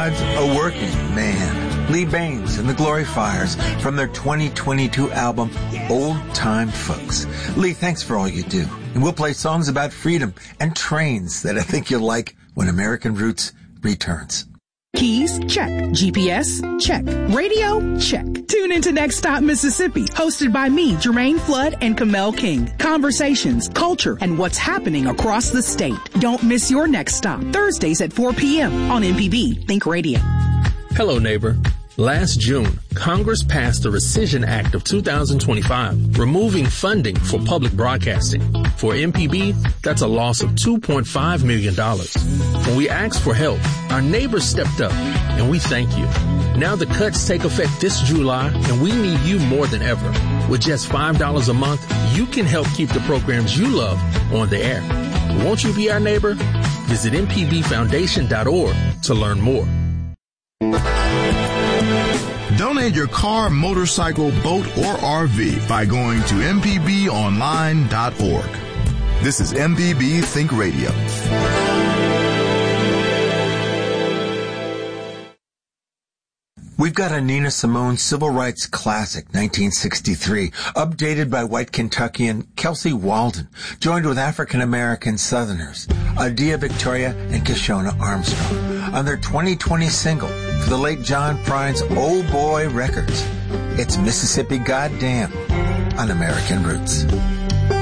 God's a working man. Lee Baines and the Glory Fires from their 2022 album, Old Time Folks. Lee, thanks for all you do. And we'll play songs about freedom and trains that I think you'll like when American Roots returns. Keys? Check. GPS? Check. Radio? Check. Tune into Next Stop Mississippi, hosted by me, Jermaine Flood and Kamel King. Conversations, culture, and what's happening across the state. Don't miss your next stop. Thursdays at 4 p.m. on MPB Think Radio. Hello, neighbor. Last June, Congress passed the Rescission Act of 2025, removing funding for public broadcasting. For MPB, that's a loss of $2.5 million. When we asked for help, our neighbors stepped up, and we thank you. Now the cuts take effect this July, and we need you more than ever. With just $5 a month, you can help keep the programs you love on the air. Won't you be our neighbor? Visit mpbfoundation.org to learn more. Donate your car, motorcycle, boat, or RV by going to mpbonline.org. This is MPB Think Radio. We've got a Nina Simone Civil Rights Classic, 1963, updated by white Kentuckian Kelsey Walden, joined with African-American Southerners, Adia Victoria and Kishona Armstrong, on their 2020 single for the late John Prine's Old Boy Records. It's Mississippi Goddamn on American Roots.